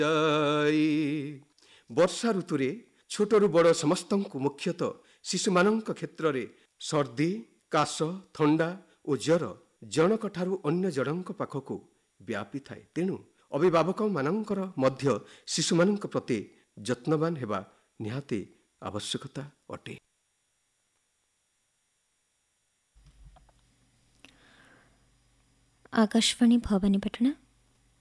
ବର୍ଷା ଋତୁରେ ଛୋଟରୁ ବଡ଼ ସମସ୍ତଙ୍କୁ, ମୁଖ୍ୟତଃ ଶିଶୁମାନଙ୍କ କ୍ଷେତ୍ରରେ ସର୍ଦ୍ଦି, କାଶ, ଥଣ୍ଡା ଓ ଜ୍ୱର ଜଣକଠାରୁ ଅନ୍ୟ ଜଣଙ୍କ ପାଖକୁ ବ୍ୟାପିଥାଏ। ତେଣୁ ଅଭିଭାବକମାନଙ୍କର ମଧ୍ୟ ଶିଶୁମାନଙ୍କ ପ୍ରତି ଯତ୍ନବାନ ହେବା ନିହାତି ଆବଶ୍ୟକତା ଅଟେ। आकाशवाणी भवानीपाटणा।